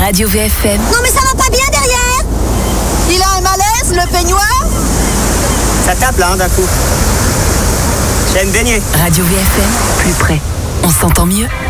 Radio VFM. Non mais ça va pas bien derrière. Il a un malaise, le peignoir. Ça tape là, d'un coup. J'ai me baigner. Radio VFM, plus près. On s'entend mieux.